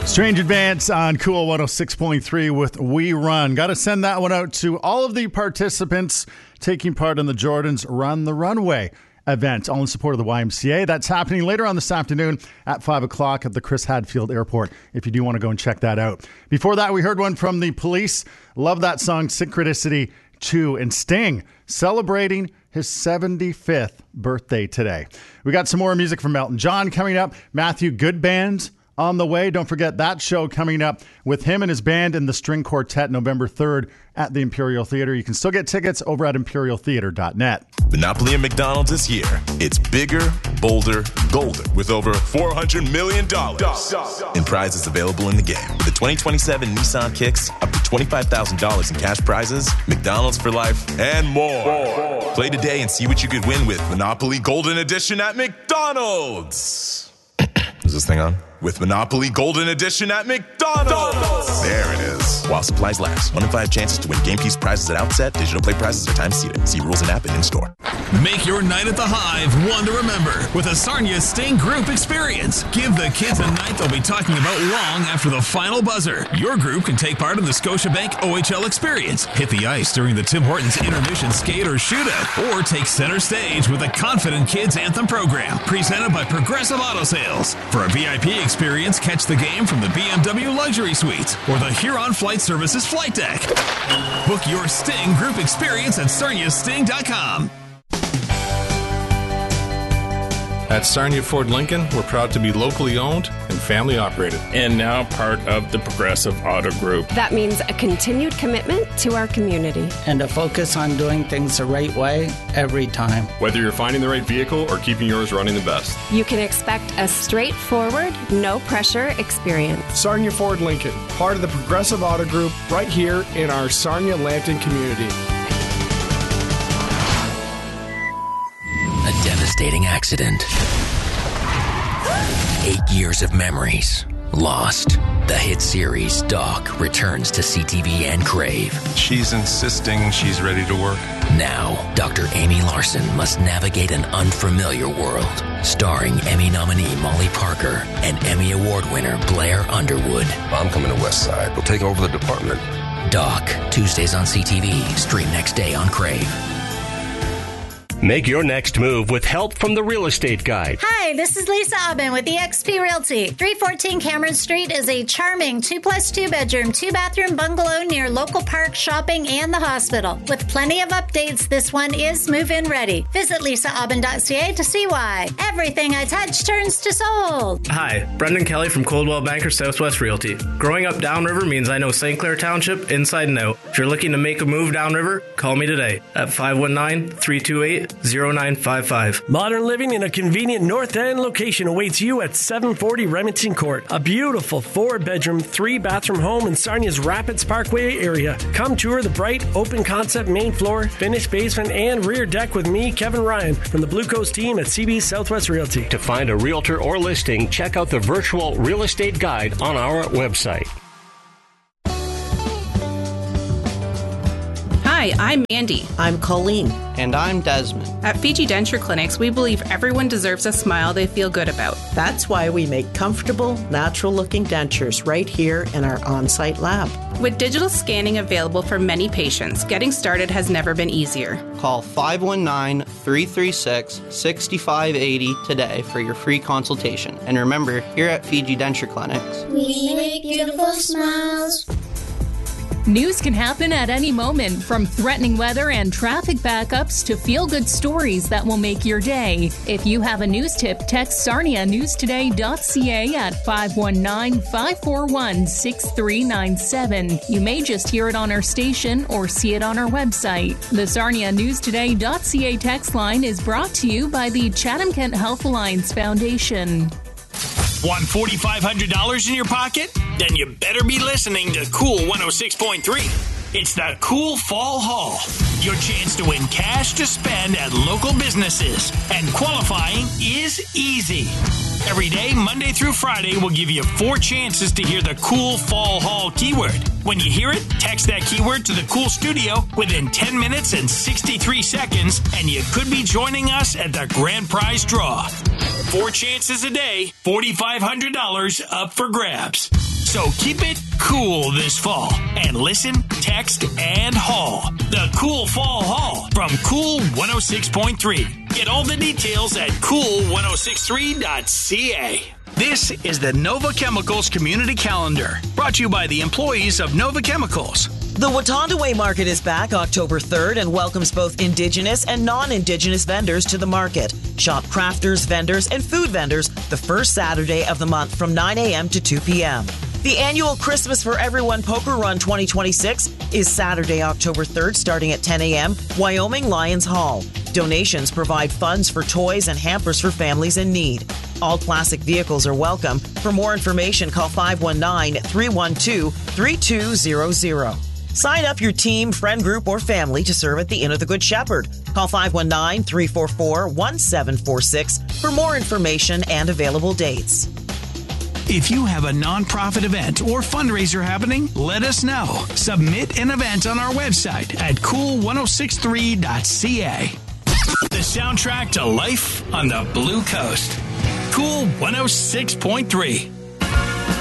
Strange Advance on Cool 106.3 with We Run. Got to send that one out to all of the participants taking part in the Jordan's Run the Runway event, all in support of the YMCA. That's happening later on this afternoon at 5 o'clock at the Chris Hadfield Airport, if you do want to go and check that out. Before that, we heard one from the Police. Love that song, Synchronicity 2. And Sting, celebrating his 75th birthday today. We got some more music from Elton John coming up. Matthew Goodband on the way. Don't forget that show coming up with him and his band and the String Quartet November 3rd at the Imperial Theater. You can still get tickets over at imperialtheater.net. Monopoly at McDonald's is here. It's bigger, bolder, golder with over $400 million in prizes available in the game. With the 2027 Nissan Kicks, up to $25,000 in cash prizes, McDonald's for life, and more. Play today and see what you could win with Monopoly Golden Edition at McDonald's. Is this thing on? With Monopoly Golden Edition at McDonald's. There it is. While supplies last. 1 in 5 chances to win game piece prizes at outset. Digital play prizes are time seated. See rules and app and in-store. Make your night at the Hive one to remember with a Sarnia Sting group experience. Give the kids a night they'll be talking about long after the final buzzer. Your group can take part in the Scotiabank OHL experience. Hit the ice during the Tim Hortons intermission skate or shootout. Or take center stage with the Confident Kids Anthem program. Presented by Progressive Auto Sales. For a VIP experience, catch the game from the BMW Luxury Suites or the Huron Flight Services Flight Deck. Book your Sting group experience at sarniasting.com. At Sarnia Ford Lincoln, we're proud to be locally owned and family operated. And now part of the Progressive Auto Group. That means a continued commitment to our community. And a focus on doing things the right way every time. Whether you're finding the right vehicle or keeping yours running the best. You can expect a straightforward, no-pressure experience. Sarnia Ford Lincoln, part of the Progressive Auto Group, right here in our Sarnia-Lambton community. A devastating accident. 8 years of memories lost. The hit series Doc returns to CTV and Crave. She's insisting she's ready to work. Now, Dr. Amy Larson must navigate an unfamiliar world. Starring Emmy nominee Molly Parker and Emmy Award winner Blair Underwood. I'm coming to West Side. We'll take over the department. Doc, Tuesdays on CTV. Stream next day on Crave. Make your next move with help from the Real Estate Guide. Hi, this is Lisa Aubin with eXp Realty. 314 Cameron Street is a charming 2+2 bedroom, 2-bathroom bungalow near local park, shopping, and the hospital. With plenty of updates, this one is move-in ready. Visit lisaaubin.ca to see why. Everything I touch turns to sold. Hi, Brendan Kelly from Coldwell Banker Southwest Realty. Growing up downriver means I know St. Clair Township inside and out. If you're looking to make a move downriver, call me today at 519-328-0955. Modern living in a convenient North End location awaits you at 740 Remington Court. A beautiful 4-bedroom, 3-bathroom home in Sarnia's Rapids Parkway area. Come tour the bright, open concept main floor, finished basement, and rear deck with me, Kevin Ryan, from the Blue Coast team at CB Southwest Realty. To find a realtor or listing, check out the virtual real estate guide on our website. Hi, I'm Mandy. I'm Colleen. And I'm Desmond. At Fiji Denture Clinics, we believe everyone deserves a smile they feel good about. That's why we make comfortable, natural-looking dentures right here in our on-site lab. With digital scanning available for many patients, getting started has never been easier. Call 519-336-6580 today for your free consultation. And remember, here at Fiji Denture Clinics, we make beautiful smiles. News can happen at any moment, from threatening weather and traffic backups to feel-good stories that will make your day. If you have a news tip, text sarnianewstoday.ca at 519-541-6397. You may just hear it on our station or see it on our website. The sarnianewstoday.ca text line is brought to you by the Chatham-Kent Health Alliance Foundation. Want $4,500 in your pocket? Then you better be listening to Cool 106.3. It's the Cool Fall Haul. Your chance to win cash to spend at local businesses. And qualifying is easy. Every day, Monday through Friday, we'll give you 4 chances to hear the Cool Fall Haul keyword. When you hear it, text that keyword to the Cool Studio within 10 minutes and 63 seconds, and you could be joining us at the grand prize draw. 4 chances a day, $4,500 up for grabs. So keep it cool this fall and listen, text, and haul. The Cool Fall Haul from Cool 106.3. Get all the details at cool1063.ca. This is the Nova Chemicals Community Calendar, brought to you by the employees of Nova Chemicals. The Wahtonda Way Market is back October 3rd and welcomes both Indigenous and non-Indigenous vendors to the market. Shop crafters, vendors, and food vendors the first Saturday of the month from 9 a.m. to 2 p.m. The annual Christmas for Everyone Poker Run 2026 is Saturday, October 3rd, starting at 10 a.m., Wyoming Lions Hall. Donations provide funds for toys and hampers for families in need. All classic vehicles are welcome. For more information, call 519-312-3200. Sign up your team, friend group, or family to serve at the Inn of the Good Shepherd. Call 519-344-1746 for more information and available dates. If you have a nonprofit event or fundraiser happening, let us know. Submit an event on our website at cool1063.ca. The soundtrack to life on the Blue Coast. Cool 106.3.